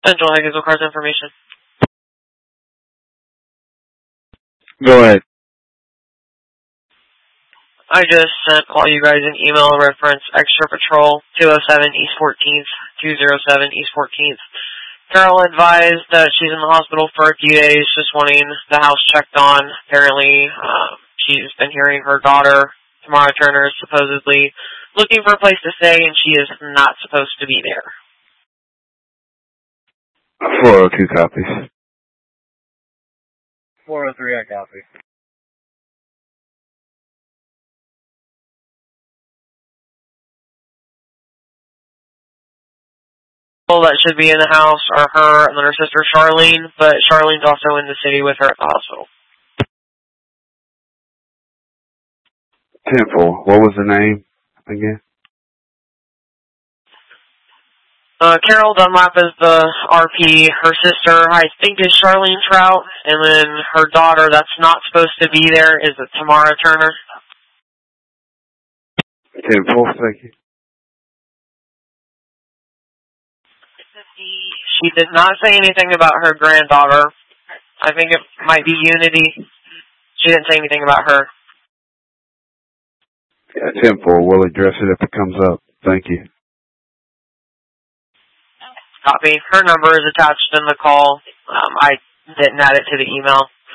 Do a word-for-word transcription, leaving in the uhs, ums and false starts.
Central Haggis Cards information. Go ahead. I just sent all you guys an email reference Extra Patrol two oh seven East fourteenth, two oh seven East fourteenth. Carol advised that she's in the hospital for a few days, just wanting the house checked on. Apparently, um, she's been hearing her daughter, Tamara Turner, is supposedly looking for a place to stay, and she is not supposed to be there. four oh two copies. four oh three, I copy. People that should be in the house are her and then her sister Charlene, but Charlene's also in the city with her at the hospital. Temple. What was the name again? Uh, Carol Dunlap is the R P. Her sister, I think, is Charlene Trout, and then her daughter that's not supposed to be there is Tamara Turner. Temple, thank you. She did not say anything about her granddaughter. I think it might be Unity. She didn't say anything about her. Yeah, Temple. We'll address it if it comes up. Thank you. Copy. Her number is attached in the call. Um, I didn't add it to the email.